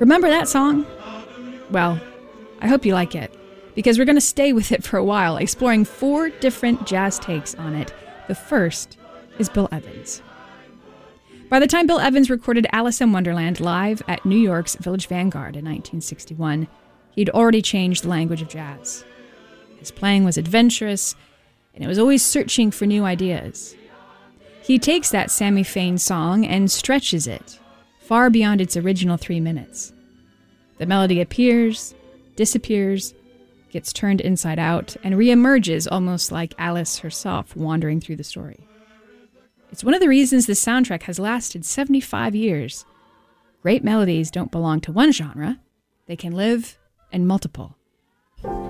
Remember that song? Well, I hope you like it, because we're going to stay with it for a while, exploring 4 different jazz takes on it. The first is Bill Evans. By the time Bill Evans recorded Alice in Wonderland live at New York's Village Vanguard in 1961, he'd already changed the language of jazz. His playing was adventurous, and it was always searching for new ideas. He takes that Sammy Fain song and stretches it far beyond its original 3 minutes. The melody appears, disappears, gets turned inside out, and reemerges almost like Alice herself wandering through the story. It's one of the reasons the soundtrack has lasted 75 years. Great melodies don't belong to one genre. They can live in multiple.